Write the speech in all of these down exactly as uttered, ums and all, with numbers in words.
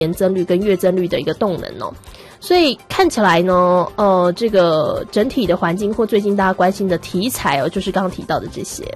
年增率跟月增率的一个动能哦。所以看起来呢，呃，这个整体的环境或最近大家关心的题材哦，就是刚刚提到的这些。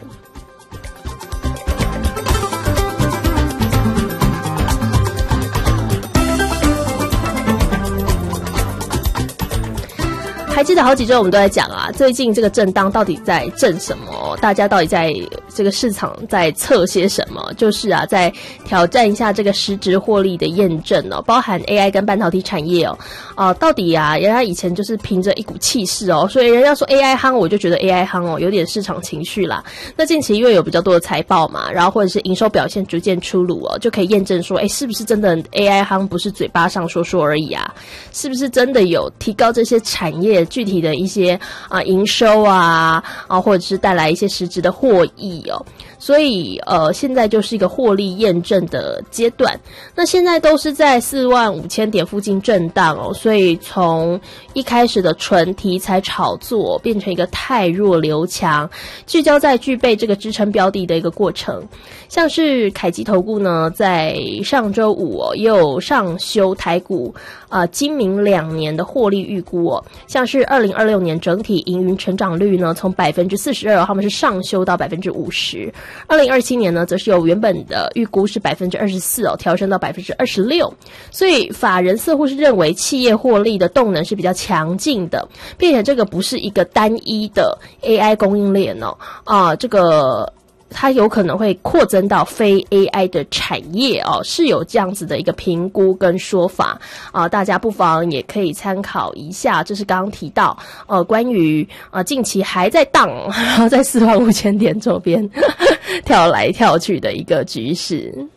还记得好几周我们都在讲啊，最近这个震荡到底在震什么？大家到底在这个市场在测些什么？就是啊，在挑战一下这个实质获利的验证哦，包含 A I 跟半导体产业哦，啊、呃，到底啊，人家以前就是凭着一股气势哦，所以人家说 A I 夯，我就觉得 A I 夯哦，有点市场情绪啦。那近期因为有比较多的财报嘛，然后或者是营收表现逐渐出炉哦，就可以验证说，哎，是不是真的 A I 夯不是嘴巴上说说而已啊？是不是真的有提高这些产业具体的一些啊、呃、营收啊啊，或者是带来一些实质的获益哦？所以呃，现在就是一个获利验证的阶段。那现在都是在四万五千点附近震荡哦，所以从一开始的纯题材炒作变成一个太弱留强，聚焦在具备这个支撑标的的一个过程。像是凯基投顾呢，在上周五哦，也有上修台股啊、呃、今明两年的获利预估哦，像是二零二六年整体营运成长率呢，从百分之四十二，他们是上修到百分之五十。二零二七年呢，则是由原本的预估是百分之二十四哦，调升到百分之二十六。所以法人似乎是认为企业获利的动能是比较强劲的，并且这个不是一个单一的 A I 供应链哦，啊、呃，这个。它有可能会扩增到非 A I 的产业哦，是有这样子的一个评估跟说法啊、呃，大家不妨也可以参考一下。这是刚刚提到呃，关于呃近期还在荡，然后在四万五千点周边跳来跳去的一个局势。